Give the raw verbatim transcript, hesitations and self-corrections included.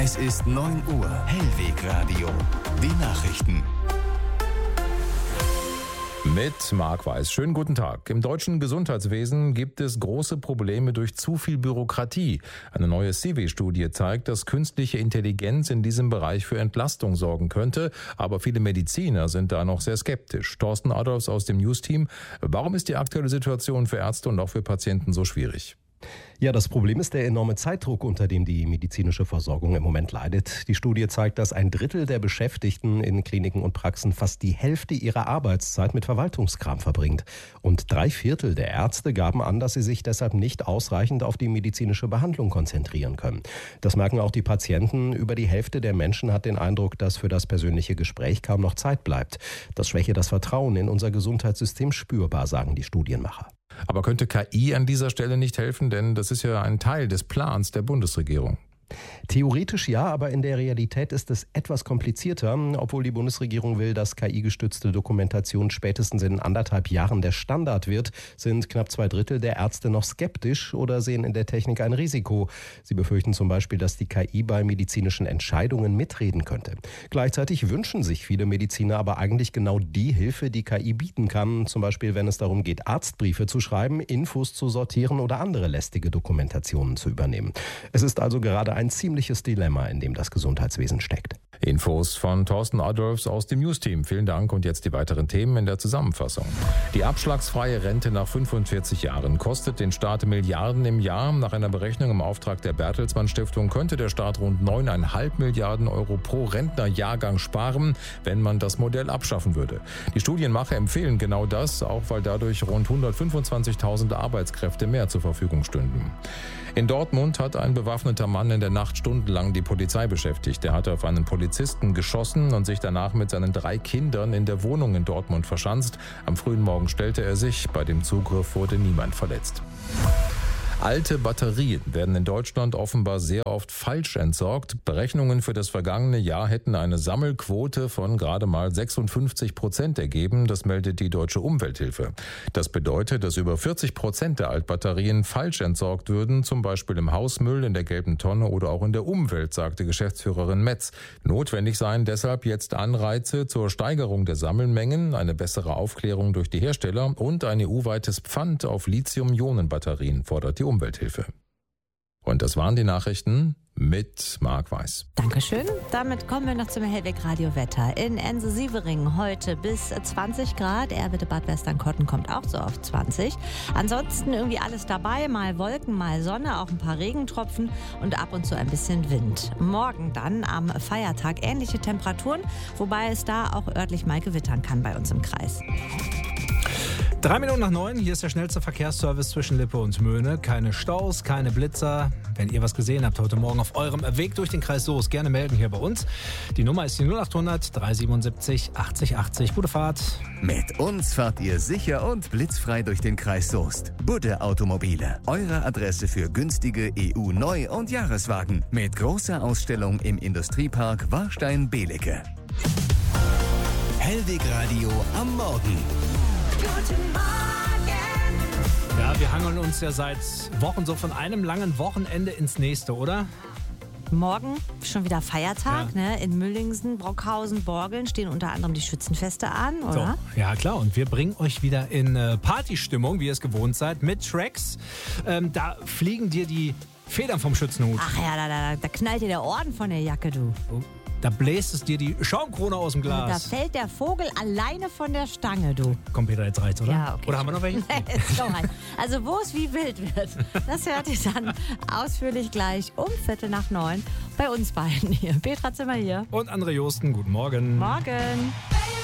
Es ist neun Uhr. Hellwegradio. Die Nachrichten. Mit Marc Weiß. Schönen guten Tag. Im deutschen Gesundheitswesen gibt es große Probleme durch zu viel Bürokratie. Eine neue C W-Studie zeigt, dass künstliche Intelligenz in diesem Bereich für Entlastung sorgen könnte. Aber viele Mediziner sind da noch sehr skeptisch. Thorsten Adolfs aus dem News-Team. Warum ist die aktuelle Situation für Ärzte und auch für Patienten so schwierig? Ja, das Problem ist der enorme Zeitdruck, unter dem die medizinische Versorgung im Moment leidet. Die Studie zeigt, dass ein Drittel der Beschäftigten in Kliniken und Praxen fast die Hälfte ihrer Arbeitszeit mit Verwaltungskram verbringt. Und drei Viertel der Ärzte gaben an, dass sie sich deshalb nicht ausreichend auf die medizinische Behandlung konzentrieren können. Das merken auch die Patienten. Über die Hälfte der Menschen hat den Eindruck, dass für das persönliche Gespräch kaum noch Zeit bleibt. Das schwäche das Vertrauen in unser Gesundheitssystem spürbar, sagen die Studienmacher. Aber könnte K I an dieser Stelle nicht helfen? Denn das ist ja ein Teil des Plans der Bundesregierung. Theoretisch ja, aber in der Realität ist es etwas komplizierter. Obwohl die Bundesregierung will, dass K I-gestützte Dokumentation spätestens in anderthalb Jahren der Standard wird, sind knapp zwei Drittel der Ärzte noch skeptisch oder sehen in der Technik ein Risiko. Sie befürchten zum Beispiel, dass die K I bei medizinischen Entscheidungen mitreden könnte. Gleichzeitig wünschen sich viele Mediziner aber eigentlich genau die Hilfe, die K I bieten kann. Zum Beispiel, wenn es darum geht, Arztbriefe zu schreiben, Infos zu sortieren oder andere lästige Dokumentationen zu übernehmen. Es ist also gerade ein ziemliches Dilemma, in dem das Gesundheitswesen steckt. Infos von Thorsten Adolfs aus dem News-Team. Vielen Dank und jetzt die weiteren Themen in der Zusammenfassung. Die abschlagsfreie Rente nach fünfundvierzig Jahren kostet den Staat Milliarden im Jahr. Nach einer Berechnung im Auftrag der Bertelsmann Stiftung könnte der Staat rund neuneinhalb Milliarden Euro pro Rentnerjahrgang sparen, wenn man das Modell abschaffen würde. Die Studienmacher empfehlen genau das, auch weil dadurch rund hundertfünfundzwanzigtausend Arbeitskräfte mehr zur Verfügung stünden. In Dortmund hat ein bewaffneter Mann in der Nacht stundenlang die Polizei beschäftigt. Er hatte auf einen Polizisten geschossen und sich danach mit seinen drei Kindern in der Wohnung in Dortmund verschanzt. Am frühen Morgen stellte er sich. Bei dem Zugriff wurde niemand verletzt. Alte Batterien werden in Deutschland offenbar sehr oft falsch entsorgt. Berechnungen für das vergangene Jahr hätten eine Sammelquote von gerade mal sechsundfünfzig Prozent ergeben. Das meldet die Deutsche Umwelthilfe. Das bedeutet, dass über vierzig Prozent der Altbatterien falsch entsorgt würden, zum Beispiel im Hausmüll, in der gelben Tonne oder auch in der Umwelt, sagte Geschäftsführerin Metz. Notwendig seien deshalb jetzt Anreize zur Steigerung der Sammelmengen, eine bessere Aufklärung durch die Hersteller und ein E U-weites Pfand auf Lithium-Ionen-Batterien, fordert die Umwelthilfe. Und das waren die Nachrichten mit Marc Weiß. Dankeschön. Damit kommen wir noch zum Hellwegradio-Wetter. In Ense-Sievering heute bis zwanzig Grad. Erwitte Bad Westernkotten kommt auch so auf zwanzig. Ansonsten irgendwie alles dabei. Mal Wolken, mal Sonne, auch ein paar Regentropfen und ab und zu ein bisschen Wind. Morgen dann am Feiertag ähnliche Temperaturen, wobei es da auch örtlich mal gewittern kann bei uns im Kreis. Drei Minuten nach neun, hier ist der schnellste Verkehrsservice zwischen Lippe und Möhne. Keine Staus, keine Blitzer. Wenn ihr was gesehen habt heute Morgen auf eurem Weg durch den Kreis Soest, gerne melden hier bei uns. Die Nummer ist die null acht hundert dreihundertsiebenundsiebzig achtzig achtzig. Gute Fahrt. Mit uns fahrt ihr sicher und blitzfrei durch den Kreis Soest. Budde Automobile, eure Adresse für günstige E U-Neu- und Jahreswagen. Mit großer Ausstellung im Industriepark Warstein-Belecke. Hellwegradio am Morgen. Guten Morgen! Ja, wir hangeln uns ja seit Wochen so von einem langen Wochenende ins nächste, oder? Morgen schon wieder Feiertag, Ja. ne? In Müllingsen, Brockhausen, Borgeln stehen unter anderem die Schützenfeste an, oder? So, ja klar, und wir bringen euch wieder in äh, Partystimmung, wie ihr es gewohnt seid, mit Tracks. Ähm, da fliegen dir die Federn vom Schützenhut. Ach ja, da, da, da knallt dir der Orden von der Jacke, du. Da bläst es dir die Schaumkrone aus dem Da Glas. fällt der Vogel alleine von der Stange, du. Komm, Peter, jetzt reicht's, oder? Ja, okay. Oder haben wir noch welche? Jetzt komm rein. Also wo es wie wild wird, das hört ihr dann ausführlich gleich um Viertel nach neun bei uns beiden hier. Petra Zimmer hier. Und André Josten, guten Morgen. Morgen.